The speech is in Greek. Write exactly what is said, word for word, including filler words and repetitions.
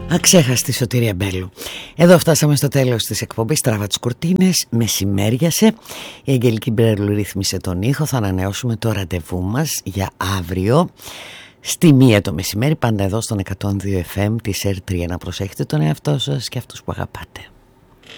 Αξέχαστη Σωτήρια Μπέλου. Εδώ φτάσαμε στο τέλος της εκπομπής. Τράβα τις κουρτίνες, μεσημέριασε. Η Αγγελική Μπρέλου ρύθμισε τον ήχο. Θα ανανεώσουμε το ραντεβού μας για αύριο στη μία το μεσημέρι, πάντα εδώ στον εκατόν δύο εφ εμ της ερ τρία. Να προσέχετε τον εαυτό σας και αυτούς που αγαπάτε.